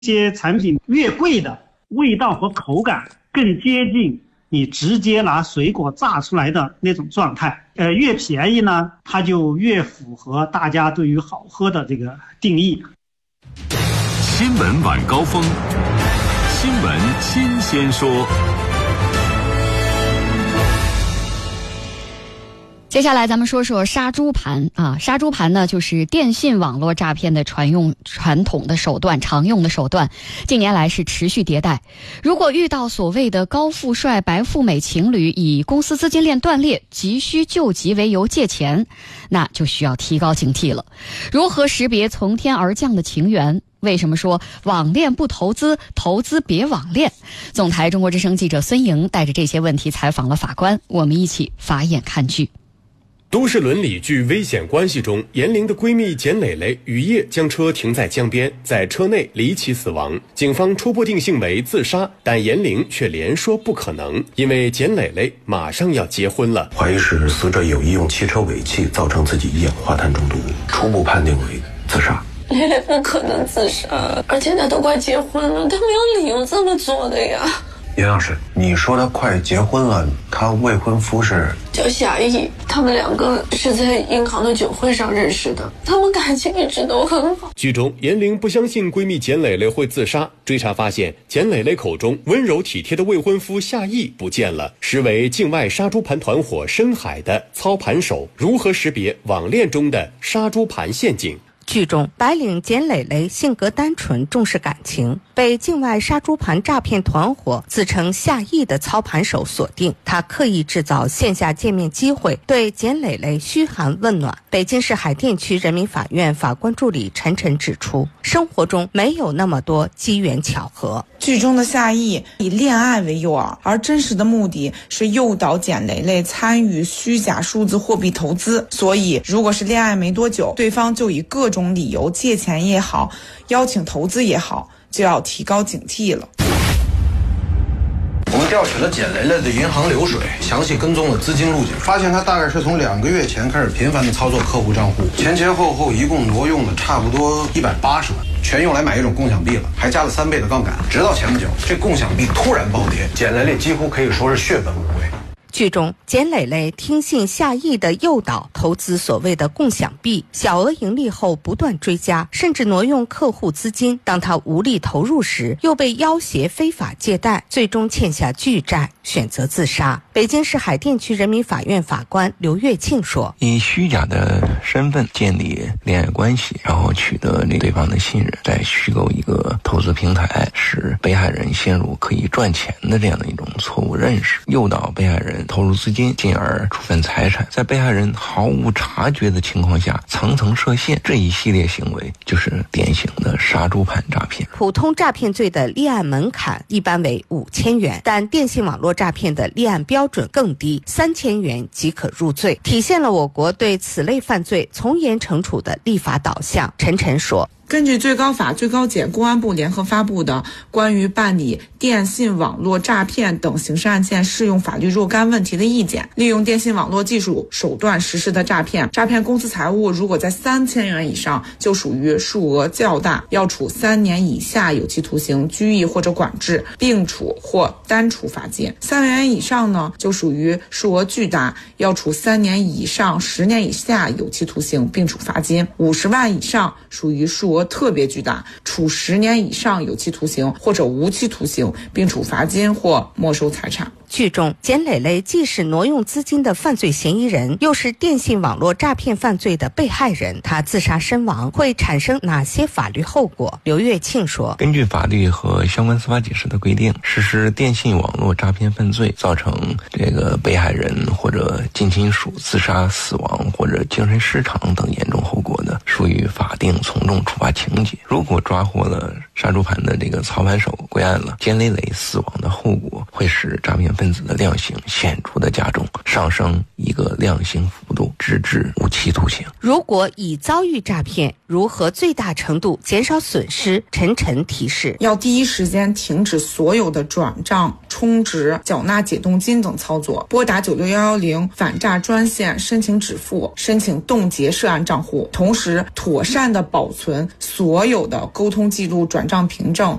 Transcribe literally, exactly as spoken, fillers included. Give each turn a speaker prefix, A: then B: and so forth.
A: 些产品越贵的，味道和口感更接近你直接拿水果榨出来的那种状态。呃，越便宜呢，它就越符合大家对于好喝的这个定义。
B: 新闻晚高峰，新闻新鲜说。
C: 接下来咱们说说杀猪盘啊，杀猪盘呢就是电信网络诈骗的传用传统的手段，常用的手段，近年来是持续迭代。如果遇到所谓的高富帅白富美情侣以公司资金链断裂、急需救急为由借钱，那就需要提高警惕了。如何识别从天而降的情缘？为什么说网恋不投资，投资别网恋？总台中国之声记者孙莹带着这些问题采访了法官，我们一起法眼看剧。
D: 都市伦理剧《危险关系》中，严玲的闺蜜简蕾蕾雨夜将车停在江边，在车内离奇死亡。警方初步定性为自杀，但严玲却连说不可能，因为简蕾蕾马上要结婚了。
E: 怀疑是死者有意用汽车尾气造成自己一氧化碳中毒，初步判定为自杀。
F: 蕾蕾不可能自杀，而且她都快结婚了，她没有理由这么做的呀。
E: 严老师，你说她快结婚了，她未婚夫是
F: 叫夏意，他们两个是在银行的酒会上认识的，他们感情一直都很好。
D: 剧中，严玲不相信闺蜜简蕾蕾会自杀，追查发现简蕾蕾口中温柔体贴的未婚夫夏意不见了，实为境外杀猪盘团伙深海的操盘手。如何识别网恋中的杀猪盘陷阱？
G: 剧中，白领简蕾蕾性格单纯，重视感情，被境外杀猪盘诈骗团伙自称夏意的操盘手锁定。他刻意制造线下见面机会，对简蕾蕾嘘寒问暖。北京市海淀区人民法院法官助理陈晨指出，生活中没有那么多机缘巧合。
H: 剧中的夏意以恋爱为诱饵，而真实的目的是诱导简蕾蕾参与虚假数字货币投资。所以，如果是恋爱没多久，对方就以各种理由借钱也好，邀请投资也好，就要提高警惕了。
E: 我们调取了简蕾蕾的银行流水，详细跟踪了资金路径，发现她大概是从两个月前开始频繁的操作客户账户，前前后后一共挪用了差不多一百八十万，全用来买一种共享币了，还加了三倍的杠杆。直到前不久，这共享币突然暴跌，简蕾蕾几乎可以说是血本无归。
G: 剧中，简蕾蕾听信夏意的诱导，投资所谓的共享币，小额盈利后不断追加，甚至挪用客户资金。当他无力投入时，又被要挟非法借贷，最终欠下巨债，选择自杀。北京市海淀区人民法院法官刘月庆说：
I: 以虚假的身份建立恋爱关系，然后取得对方的信任，再虚构一个投资平台，使被害人陷入可以赚钱的这样的一种错误认识，诱导被害人投入资金，进而处分财产，在被害人毫无察觉的情况下层层设限，这一系列行为就是典型的杀猪盘诈骗。
G: 普通诈骗罪的立案门槛一般为五千元，但电信网络诈骗的立案标准更低，三千元即可入罪，体现了我国对此类犯罪从严惩处的立法导向。陈晨说：
H: 根据最高法、最高检、公安部联合发布的关于办理电信网络诈骗等刑事案件适用法律若干问题的意见，利用电信网络技术手段实施的诈骗，诈骗公私财物如果在三千元以上，就属于数额较大，要处三年以下有期徒刑、拘役或者管制，并处或单处罚金；三万元以上呢，就属于数额巨大，要处三年以上十年以下有期徒刑，并处罚金；五十万以上属于数额特别巨大，处十年以上有期徒刑或者无期徒刑，并处罚金或没收财产。
G: 剧中，简蕾蕾既是挪用资金的犯罪嫌疑人，又是电信网络诈骗犯罪的被害人，她自杀身亡会产生哪些法律后果？刘月庆说：
I: 根据法律和相关司法解释的规定，实施电信网络诈骗犯罪造成这个被害人或者近亲属自杀、死亡或者精神失常等严重后果的，属于法定从重处罚情节。如果抓获了杀猪盘的这个操盘手，归案了，简蕾蕾死亡的后果会使诈骗分子的量刑显著的加重，上升一个量刑幅度，直至无期徒刑。
G: 如果已遭遇诈骗，如何最大程度减少损失？陈晨提示，
H: 要第一时间停止所有的转账、充值、缴纳解冻金等操作，拨打九六一一零反诈专线申请止付、申请冻结涉案账户，同时妥善的保存所有的沟通记录、转账凭证